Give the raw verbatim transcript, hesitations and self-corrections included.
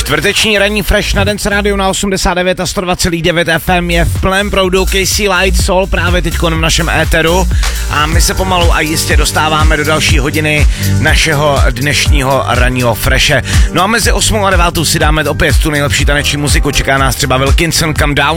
Čtvrteční ranní Fresh na Dance Radio na osmdesát devět a sto dva celá devět F M je v plném proudu. K C Light Soul právě teď v našem éteru a my se pomalu a jistě dostáváme do další hodiny našeho dnešního ranního Freshe. No a mezi osmou a devátou si dáme opět tu nejlepší taneční muziku. Čeká nás třeba Wilkinson Come Down